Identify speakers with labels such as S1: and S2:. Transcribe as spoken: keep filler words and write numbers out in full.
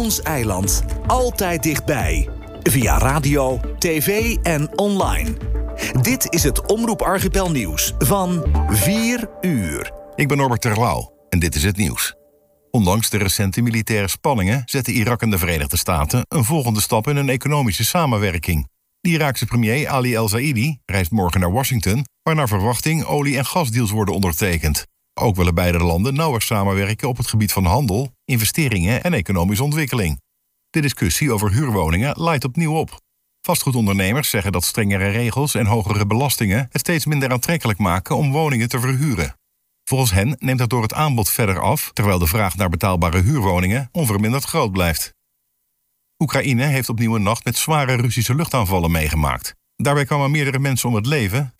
S1: Ons eiland. Altijd dichtbij. Via radio, tv en online. Dit is het Omroep Archipel nieuws van vier uur.
S2: Ik ben Norbert Terlouw en dit is het nieuws. Ondanks de recente militaire spanningen zetten Irak en de Verenigde Staten een volgende stap in een economische samenwerking. De Iraakse premier Ali El-Zaidi reist morgen naar Washington, waar naar verwachting olie- en gasdeals worden ondertekend. Ook willen beide landen nauwer samenwerken op het gebied van handel, investeringen en economische ontwikkeling. De discussie over huurwoningen leidt opnieuw op. Vastgoedondernemers zeggen dat strengere regels en hogere belastingen het steeds minder aantrekkelijk maken om woningen te verhuren. Volgens hen neemt het door het aanbod verder af, terwijl de vraag naar betaalbare huurwoningen onverminderd groot blijft. Oekraïne heeft opnieuw een nacht met zware Russische luchtaanvallen meegemaakt. Daarbij kwamen meerdere mensen om het leven